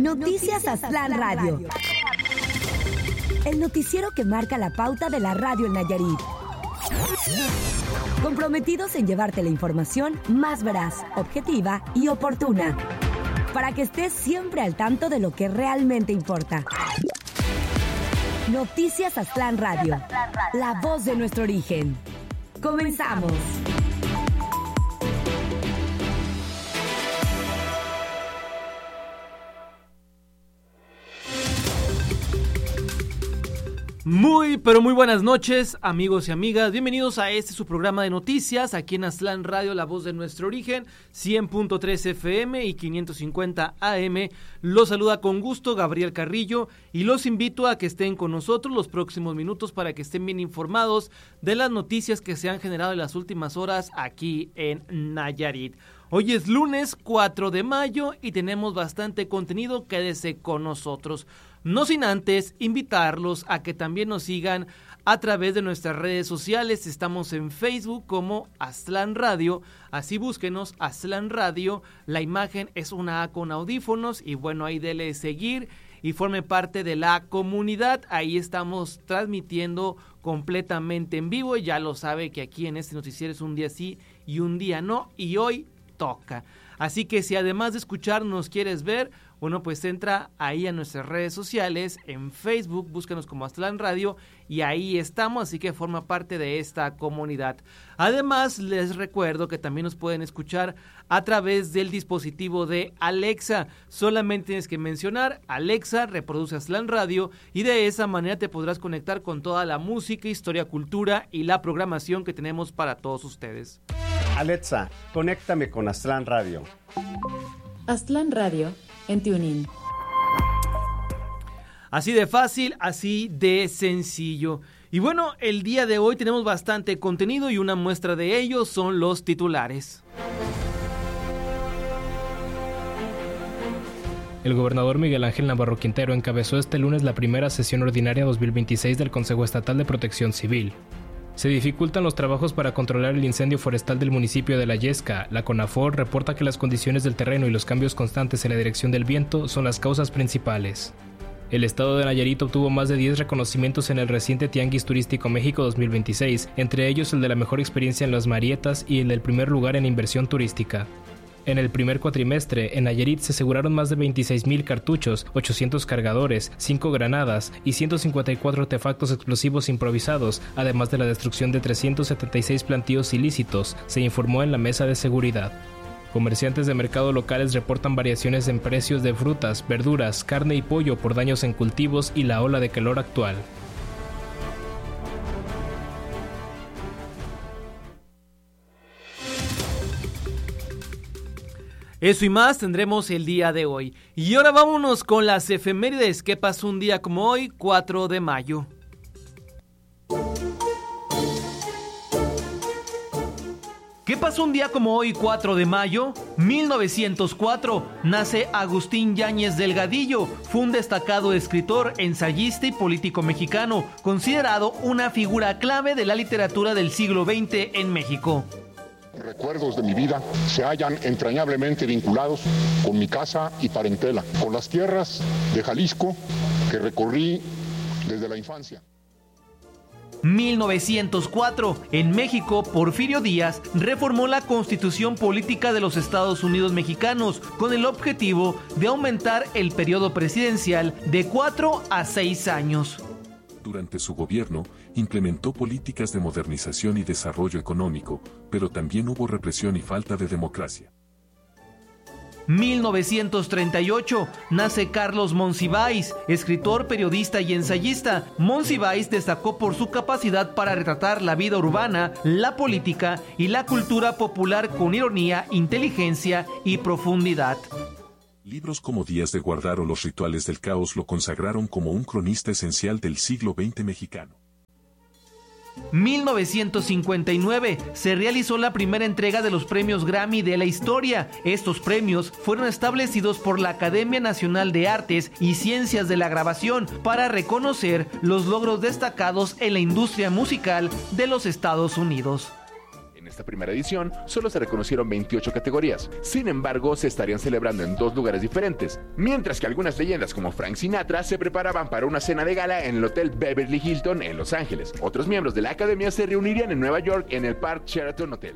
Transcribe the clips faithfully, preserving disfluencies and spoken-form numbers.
Noticias Aztlán Radio. El noticiero que marca la pauta de la radio en Nayarit. Comprometidos en llevarte la información más veraz, objetiva y oportuna, para que estés siempre al tanto de lo que realmente importa. Noticias Aztlán Radio, la voz de nuestro origen. Comenzamos. Muy, pero muy buenas noches, amigos y amigas. Bienvenidos a este su programa de noticias aquí en Aztlán Radio, la voz de nuestro origen, cien punto tres F M y quinientos cincuenta A M. Los saluda con gusto Gabriel Carrillo y los invito a que estén con nosotros los próximos minutos para que estén bien informados de las noticias que se han generado en las últimas horas aquí en Nayarit. Hoy es lunes cuatro de mayo y tenemos bastante contenido, quédese con nosotros. No sin antes invitarlos a que también nos sigan a través de nuestras redes sociales. Estamos en Facebook como Aztlán Radio, así búsquenos Aztlán Radio. La imagen es una A con audífonos y bueno, ahí dele seguir y forme parte de la comunidad. Ahí estamos transmitiendo completamente en vivo. Ya lo sabe que aquí en este noticiero es un día sí y un día no, y hoy toca. Así que si además de escucharnos quieres ver, bueno, pues entra ahí a nuestras redes sociales, en Facebook, búscanos como Aztlán Radio y ahí estamos, así que forma parte de esta comunidad. Además, les recuerdo que también nos pueden escuchar a través del dispositivo de Alexa. Solamente tienes que mencionar Alexa, reproduce Aztlán Radio y de esa manera te podrás conectar con toda la música, historia, cultura y la programación que tenemos para todos ustedes. Alexa, conéctame con Aztlán Radio. Aztlán Radio en TuneIn. Así de fácil, así de sencillo. Y bueno, el día de hoy tenemos bastante contenido y una muestra de ello son los titulares. El gobernador Miguel Ángel Navarro Quintero encabezó este lunes la primera sesión ordinaria dos mil veintiséis del Consejo Estatal de Protección Civil. Se dificultan los trabajos para controlar el incendio forestal del municipio de La Yesca. La CONAFOR reporta que las condiciones del terreno y los cambios constantes en la dirección del viento son las causas principales. El estado de Nayarit obtuvo más de diez reconocimientos en el reciente Tianguis Turístico México dos mil veintiséis, entre ellos el de la mejor experiencia en las Marietas y el del primer lugar en inversión turística. En el primer cuatrimestre, en Nayarit se aseguraron más de veintiséis mil cartuchos, ochocientos cargadores, cinco granadas y ciento cincuenta y cuatro artefactos explosivos improvisados, además de la destrucción de trescientos setenta y seis plantíos ilícitos, se informó en la mesa de seguridad. Comerciantes de mercado locales reportan variaciones en precios de frutas, verduras, carne y pollo por daños en cultivos y la ola de calor actual. Eso y más tendremos el día de hoy. Y ahora vámonos con las efemérides que pasó un día como hoy, cuatro de mayo. ¿Qué pasó un día como hoy, cuatro de mayo? mil novecientos cuatro, nace Agustín Yáñez Delgadillo, fue un destacado escritor, ensayista y político mexicano, considerado una figura clave de la literatura del siglo veinte en México. Recuerdos de mi vida se hallan entrañablemente vinculados con mi casa y parentela, con las tierras de Jalisco que recorrí desde la infancia. mil novecientos cuatro, en México, Porfirio Díaz reformó la Constitución Política de los Estados Unidos Mexicanos con el objetivo de aumentar el periodo presidencial de cuatro a seis años. Durante su gobierno, implementó políticas de modernización y desarrollo económico, pero también hubo represión y falta de democracia. mil novecientos treinta y ocho, nace Carlos Monsiváis, escritor, periodista y ensayista. Monsiváis destacó por su capacidad para retratar la vida urbana, la política y la cultura popular con ironía, inteligencia y profundidad. Libros como Días de Guardar o Los Rituales del Caos lo consagraron como un cronista esencial del siglo veinte mexicano. mil novecientos cincuenta y nueve, se realizó la primera entrega de los premios Grammy de la historia. Estos premios fueron establecidos por la Academia Nacional de Artes y Ciencias de la Grabación para reconocer los logros destacados en la industria musical de los Estados Unidos. esta primera edición solo se reconocieron veintiocho categorías. Sin embargo, se estarían celebrando en dos lugares diferentes, mientras que algunas leyendas como Frank Sinatra se preparaban para una cena de gala en el Hotel Beverly Hilton en Los Ángeles. Otros miembros de la academia se reunirían en Nueva York en el Park Sheraton Hotel.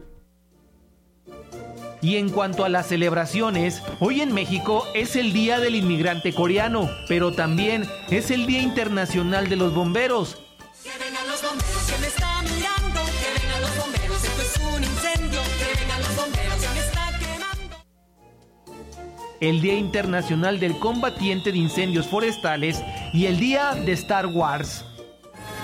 Y en cuanto a las celebraciones, hoy en México es el Día del Inmigrante Coreano, pero también es el Día Internacional de los Bomberos. Que vengan los bomberos, que me está mirando, que vengan los bomberos, esto es un incendio, que vengan los bomberos, que me está quemando. El Día Internacional del Combatiente de Incendios Forestales y el Día de Star Wars.